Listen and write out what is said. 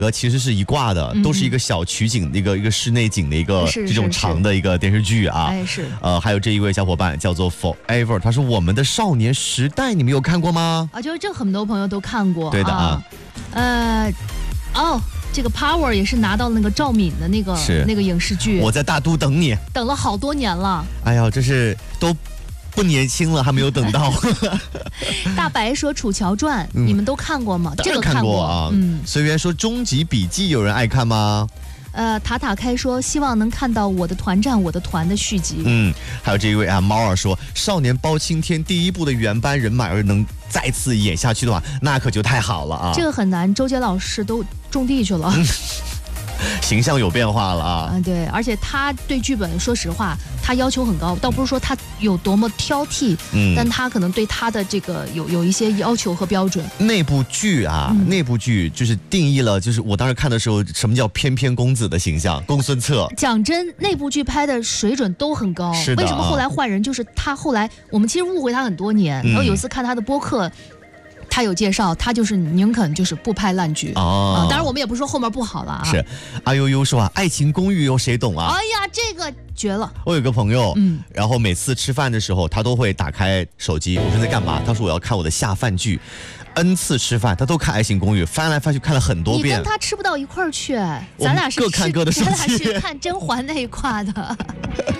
其实是一挂的，都是一个小取景的一个室内景的一个这种长的一个电视剧啊。 哎是。 还有这一位小伙伴叫做 Forever， 他说我们的少年时代你们有看过吗？ 啊，就是这很多朋友都看过。 对的啊。 这个 Power 也是拿到那个赵敏的那个影视剧。 我在大都等你， 等了好多年了。 哎呀，这是都不年轻了，还没有等到。 大白说《楚乔传》，你们都看过吗？ 这个看过啊。随缘说《终极笔记》有人爱看吗？ 塔塔开说希望能看到我的团战我的团的续集。 还有这一位啊，猫儿说少年包青天第一部的原班人马要能再次演下去的话，那可就太好了啊。 这个很难，周杰老师都种地去了。 形象有变化了啊。 对，而且他对剧本说实话他要求很高，倒不是说他有多么挑剔，但他可能对他的这个有一些要求和标准。 那部剧啊，那部剧就是定义了，就是我当时看的时候，什么叫翩翩公子的形象，公孙策。 讲真，那部剧拍的水准都很高。 是的。 为什么后来换人？就是他后来我们其实误会他很多年，然后有一次看他的播客。他有介绍，他就是宁肯就是不拍烂剧当然我们也不是说后面不好了啊。 是，阿悠悠说啊，《爱情公寓》有谁懂啊？ 哎呀，这个绝了！ 我有个朋友，然后每次吃饭的时候，他都会打开手机。我说在干嘛？他说我要看我的下饭剧。N 次吃饭，他都看《爱情公寓》，翻来翻去看了很多遍。 你跟他吃不到一块儿去，咱俩是各看各的手机， 咱俩是看甄嬛那一挂的。